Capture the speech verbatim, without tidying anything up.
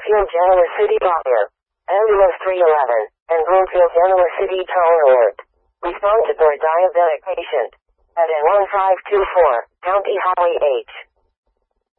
Broomfield Genoa City Fire. Ambulance three eleven, and Broomfield Genoa City Tower Alert. Responsive for a diabetic patient. At N one five two four, County Highway H.